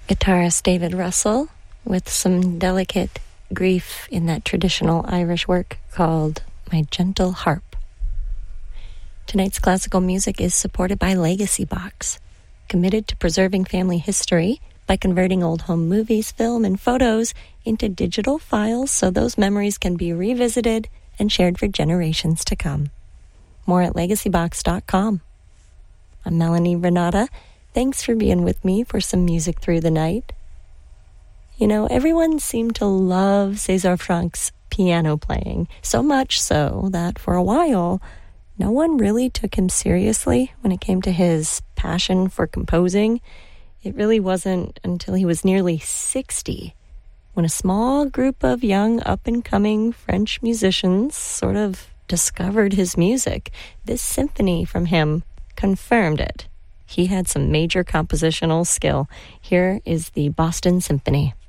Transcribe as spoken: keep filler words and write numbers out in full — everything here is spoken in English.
Guitarist David Russell with some delicate grief in that traditional Irish work called My Gentle Harp. Tonight's classical music is supported by Legacy Box, committed to preserving family history by converting old home movies, film, and photos into digital files so those memories can be revisited and shared for generations to come. More at legacy box dot com. I'm Melanie Renata. Thanks for being with me for some music through the night. You know, everyone seemed to love César Franck's piano playing, so much so that for a while, no one really took him seriously when it came to his passion for composing. It really wasn't until he was nearly sixty when a small group of young up-and-coming French musicians sort of discovered his music. This symphony from him confirmed it. He had some major compositional skill. Here is the Boston Symphony.